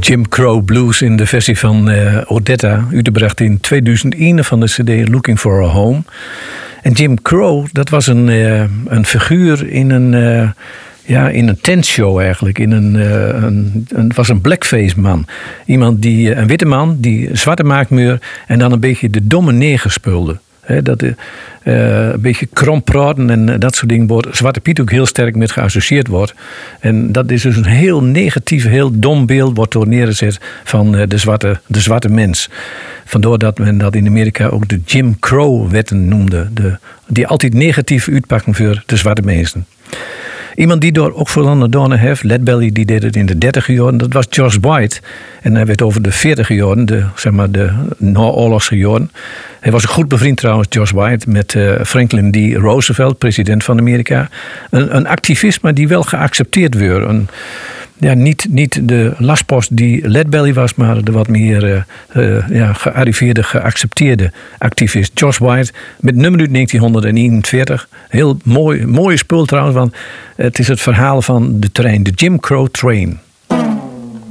Jim Crow Blues in de versie van Odetta, uitgebracht in 2001 van de cd Looking for a Home. En Jim Crow, dat was een figuur in een tentshow eigenlijk. Het was een blackface man. Iemand een witte man, die zwarte maakmeur en dan een beetje de domme neger speelde. Een beetje kromp praten en dat soort dingen wordt Zwarte Piet ook heel sterk met geassocieerd wordt. En dat is dus een heel negatief, heel dom beeld wordt door neergezet van de zwarte mens. Vandaar dat men dat in Amerika ook de Jim Crow-wetten noemde. Die altijd negatief uitpakken voor de zwarte mensen. Iemand die door ook veel andere heeft, Lead Belly, die deed het in de 30 jaren, dat was George White. En hij werd over de 40 jaren, de naoorlogse jaren. Hij was een goed bevriend trouwens, George White, met Franklin D. Roosevelt, president van Amerika. Een activist, maar die wel geaccepteerd werd. Niet de lastpost die Lead Belly was, maar de wat meer gearriveerde, geaccepteerde activist. George White, met nummer uit 1941. Heel mooie spul trouwens, want het is het verhaal van de trein, de Jim Crow Train.